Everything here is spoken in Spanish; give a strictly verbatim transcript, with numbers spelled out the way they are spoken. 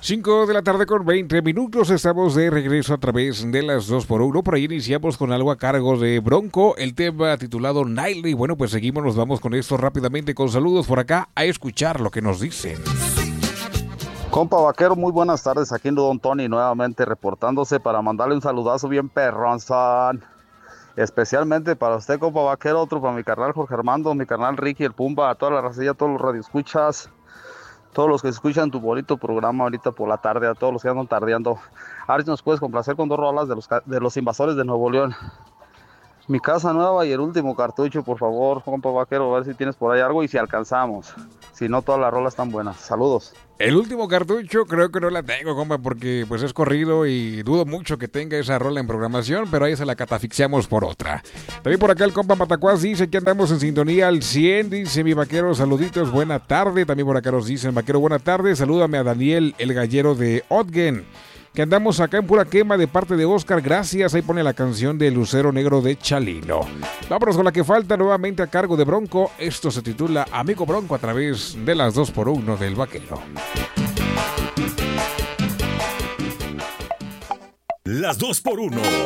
cinco de la tarde con veinte minutos, estamos de regreso a través de las dos por uno. Por ahí iniciamos con algo a cargo de Bronco, el tema titulado Nightly. Bueno, pues seguimos, nos vamos con esto rápidamente con saludos por acá a escuchar lo que nos dicen. Compa Vaquero, muy buenas tardes, aquí en Don Tony nuevamente reportándose para mandarle un saludazo bien perronzón. Especialmente para usted, compa Vaquero, otro para mi carnal Jorge Armando, mi carnal Ricky, el Pumba, a toda la racilla, a todos los radioescuchas, todos los que escuchan tu bonito programa ahorita por la tarde, a todos los que andan tardeando. A ver si nos puedes complacer con dos rolas de los, de los invasores de Nuevo León. Mi casa nueva y el último cartucho, por favor, compa Vaquero, a ver si tienes por ahí algo y si alcanzamos. Si no, todas las rolas están buenas. Saludos. El último cartucho creo que no la tengo, compa, porque pues es corrido y dudo mucho que tenga esa rola en programación, pero ahí se la catafixiamos por otra. También por acá el compa Matacuás dice que andamos en sintonía al cien, dice mi vaquero, saluditos, buena tarde. También por acá nos dicen, vaquero, buena tarde, salúdame a Daniel, el gallero de Otgen, que andamos acá en pura quema de parte de Oscar, gracias. Ahí pone la canción de Lucero Negro de Chalino. Vámonos con la que falta nuevamente a cargo de Bronco. Esto se titula Amigo Bronco a través de las dos por uno del Vaquero. Las dos por uno.